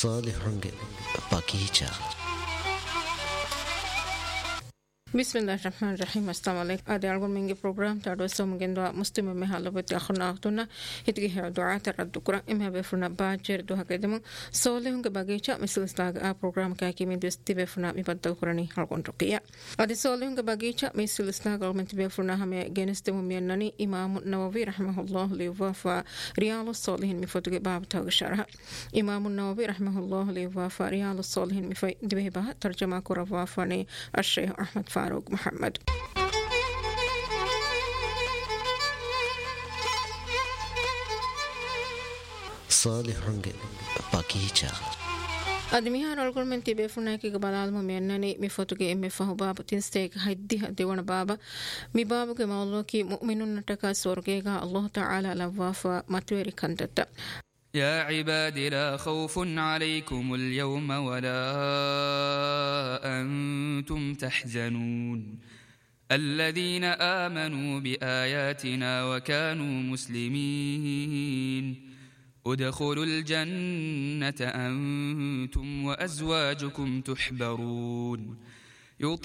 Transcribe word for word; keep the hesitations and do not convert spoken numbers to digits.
ಸಾಲಿಹುಂಗೆ ಬಗೀಚಾ. Bismillahirrahmanirrahim. Assalamu alaikum. Adi algon mingi program tado somgen do muslim me halabati akhna ahtuna hitgi he du'a tarad dukura em have funa bajer do hakademu sole hunge bagecha misal stag a program ka ki min desti be funa mi badda kurani algon roqiya. Adi sole hunge bagecha misal stag algon be funa hame geneste mu miannani Imam Nawawi rahimahullah li wafa riyalus salihin mi fotuge bab tag sharha. Imam Nawawi rahimahullah li wafa riyalus salihin mi fay dibe ba tarjuma kura wafa ni al-Sheikh Ahmad فاروق محمد. صالحونගේ بقيچا admiha rolgol men tibe funa ki balal mo mennani mi fotuge emme fahu baba tinsteek haiddi dewana baba mi baba ke mawlo ki mu'minun nataka sorge ga Allah ta'ala la wafa matweri kandata. يا عباد لا خوف عليكم اليوم ولا أنتم تحزنون الذين آمنوا بآياتنا وكانوا مسلمين ادخلوا الجنة أنتم وأزواجكم تحبرون